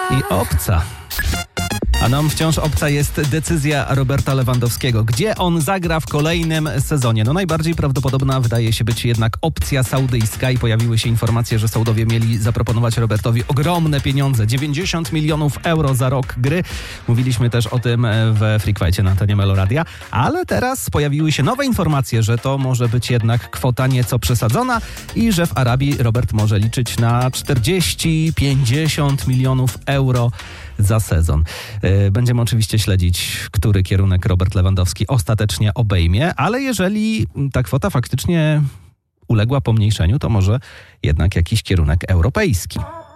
i obca. A nam wciąż obca jest decyzja Roberta Lewandowskiego. Gdzie on zagra w kolejnym sezonie? No najbardziej prawdopodobna wydaje się być jednak opcja saudyjska i pojawiły się informacje, że Saudowie mieli zaproponować Robertowi ogromne pieniądze. 90 milionów euro za rok gry. Mówiliśmy też o tym w Freak Fightie na antenie Meloradia. Ale teraz pojawiły się nowe informacje, że to może być jednak kwota nieco przesadzona i że w Arabii Robert może liczyć na 40-50 milionów euro za sezon. Będziemy oczywiście śledzić, który kierunek Robert Lewandowski ostatecznie obejmie, ale jeżeli ta kwota faktycznie uległa pomniejszeniu, to może jednak jakiś kierunek europejski.